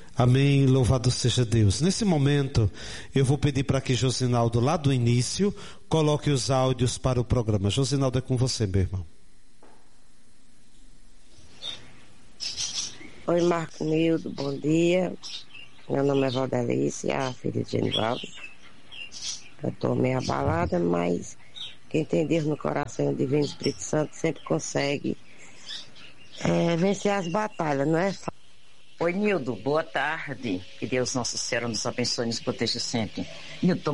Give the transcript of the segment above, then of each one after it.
Amém, louvado seja Deus. Nesse momento, eu vou pedir para que Josinaldo, lá do início, coloque os áudios para o programa. Josinaldo, é com você, meu irmão. Oi, Marco Nildo, bom dia. Meu nome é Valdelice, a filha de Genivaldo. Eu estou meio abalada, mas quem tem Deus no coração, o Divino Espírito Santo, sempre consegue vencer as batalhas, não é? Oi, Nildo, boa tarde. Que Deus Nosso Senhor nos abençoe e nos proteja sempre. Nildo,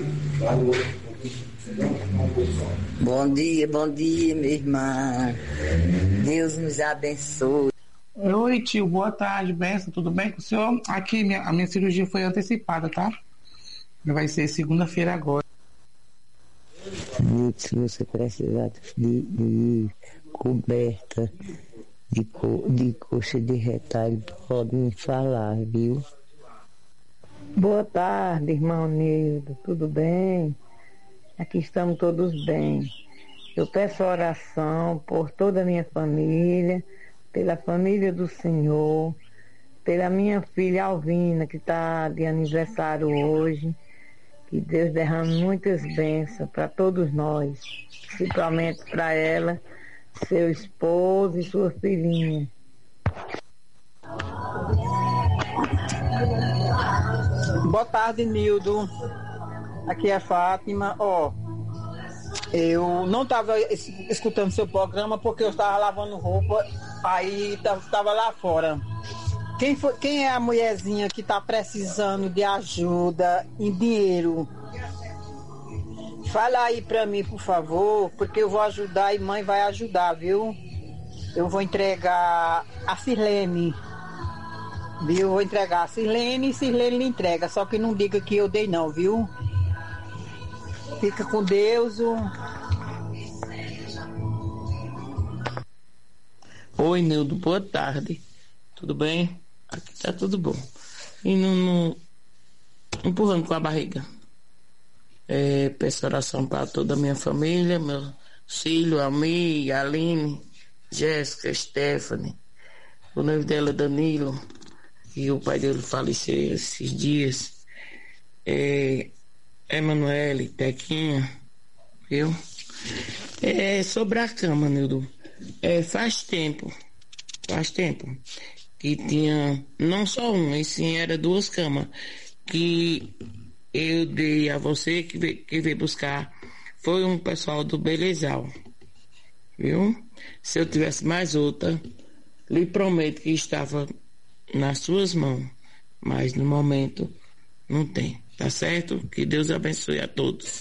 Bom dia, minha irmã. Deus nos abençoe. Oi, tio, boa tarde, benção, tudo bem com o senhor? Aqui, a minha cirurgia foi antecipada, tá? Vai ser segunda-feira agora. Se você precisar de coberta, de coxa de retalho, pode me falar, viu? Boa tarde, irmão Nildo, tudo bem? Aqui estamos todos bem. Eu peço oração por toda a minha família, pela família do Senhor, pela minha filha Alvina, que está de aniversário hoje. Que Deus derrame muitas bênçãos para todos nós, principalmente para ela, seu esposo e sua filhinha. Boa tarde, Nildo. Aqui é a Fátima. Eu não estava escutando seu programa porque eu estava lavando roupa, aí estava lá fora. Quem é a mulherzinha que está precisando de ajuda em dinheiro? Fala aí para mim, por favor, porque eu vou ajudar e mãe vai ajudar, viu? Eu vou entregar a Sirlene, viu? Vou entregar a Sirlene e Sirlene lhe entrega, só que não diga que eu dei não, viu? Fica com Deus. Oi, Nildo, boa tarde. Tudo bem? Aqui tá tudo bom. E não empurrando com a barriga. Peço oração para toda a minha família, meu filho, Almir, Aline, Jéssica, Stephanie, o noivo dela, Danilo, e o pai dele faleceu esses dias. Emanuele, Tequinha, viu? Sobre a cama, Nildo. Faz tempo que tinha não só uma, e sim era 2 camas que eu dei a você que veio buscar. Foi um pessoal do Belezal, viu? Se eu tivesse mais outra, lhe prometo que estava nas suas mãos, mas no momento não tem, tá certo? Que Deus abençoe a todos.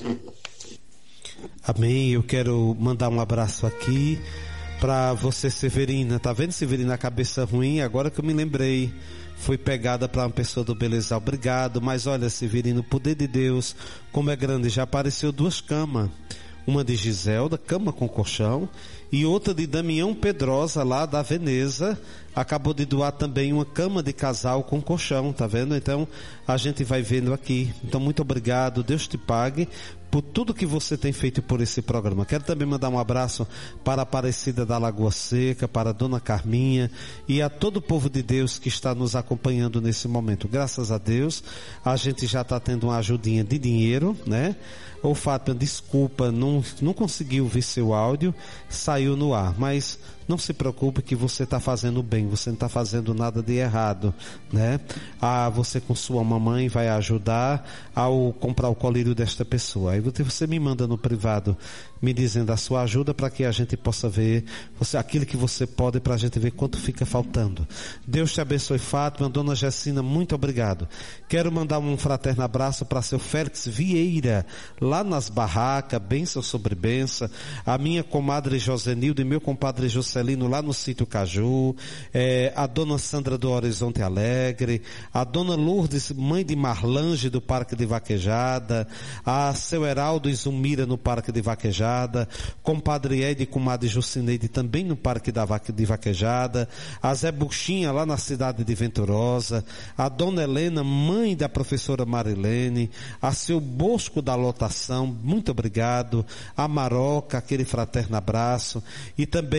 Amém. Eu quero mandar um abraço aqui para você, Severina. Tá vendo, Severina, a cabeça ruim? Agora que eu me lembrei, foi pegada para uma pessoa do Belezal. Obrigado. Mas olha, Severina, o poder de Deus, como é grande. Já apareceu 2 camas. Uma de Giselda, cama com colchão, e outra de Damião Pedrosa, lá da Veneza, acabou de doar também uma cama de casal com colchão, tá vendo? Então, a gente vai vendo aqui. Então, muito obrigado, Deus te pague por tudo que você tem feito por esse programa. Quero também mandar um abraço para a Aparecida da Lagoa Seca, para a Dona Carminha e a todo o povo de Deus que está nos acompanhando nesse momento. Graças a Deus, a gente já está tendo uma ajudinha de dinheiro, né? Ô Fátima, desculpa, não conseguiu ver seu áudio, saiu no ar, mas não se preocupe que você está fazendo bem, você não está fazendo nada de errado, né? Você com sua mamãe vai ajudar ao comprar o colírio desta pessoa. Aí você me manda no privado, me dizendo a sua ajuda para que a gente possa ver aquilo que você pode, para a gente ver quanto fica faltando. Deus te abençoe, Fátima. Dona Gessina, muito obrigado. Quero mandar um fraterno abraço para seu Félix Vieira, lá nas barracas, bênção sobre bênção. A minha comadre Josenildo e meu compadre Juscelino lá no sítio Caju, a dona Sandra do Horizonte Alegre, a dona Lourdes, mãe de Marlange do Parque de Vaquejada, a seu Heraldo e Zumira no Parque de Vaquejada, compadre Ed e comadre Jucineide também no Parque de Vaquejada, a Zé Buxinha lá na cidade de Venturosa, a dona Helena, mãe da professora Marilene, a seu Bosco da Lotação, muito obrigado, a Maroca, aquele fraterno abraço, e também a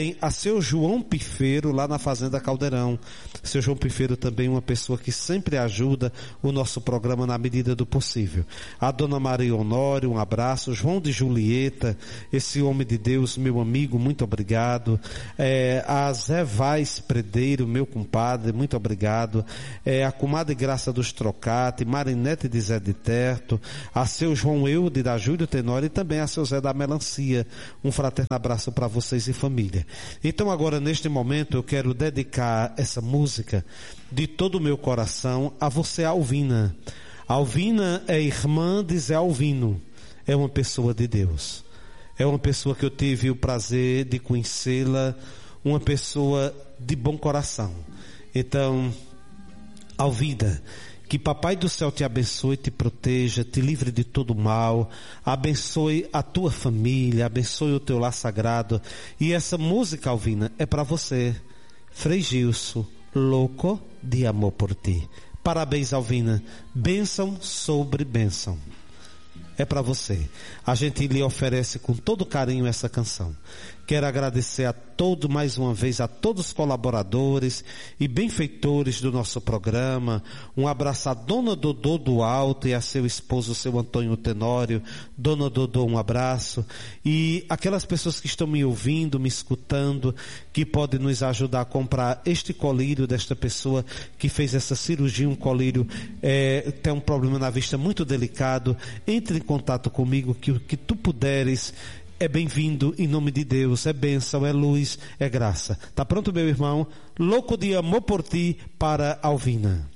seu João Pifeiro, lá na Fazenda Caldeirão. Seu João Pifeiro também uma pessoa que sempre ajuda o nosso programa na medida do possível. A dona Maria Honório, um abraço. João de Julieta, esse homem de Deus, meu amigo, muito obrigado. A Zé Vaz Predeiro, meu compadre, muito obrigado. A comadre Graça dos Trocate, Marinete de Zé de Terto, a seu João Eude da Júlio Tenório e também a seu Zé da Melancia. Um fraterno abraço para vocês e família. Então agora, neste momento, eu quero dedicar essa música de todo o meu coração a você, Alvina. Alvina é irmã de Zé Alvino. É uma pessoa de Deus. É uma pessoa que eu tive o prazer de conhecê-la, uma pessoa de bom coração. Então, Alvina, que Papai do Céu te abençoe, te proteja, te livre de todo mal, abençoe a tua família, abençoe o teu lar sagrado. E essa música, Alvina, é para você. Frei Gilson, louco de amor por ti. Parabéns, Alvina. Bênção sobre bênção. É para você. A gente lhe oferece com todo carinho essa canção. Quero agradecer a todos, mais uma vez, a todos os colaboradores e benfeitores do nosso programa. Um abraço à dona Dodô do Alto e a seu esposo, seu Antônio Tenório. Dona Dodô, um abraço. E aquelas pessoas que estão me ouvindo, me escutando, que podem nos ajudar a comprar este colírio desta pessoa que fez essa cirurgia, um colírio, tem um problema na vista muito delicado. Entre em contato comigo, que o que tu puderes, é bem-vindo, em nome de Deus, é bênção, é luz, é graça. Tá pronto, meu irmão? Louco de amor por ti, para Alvina.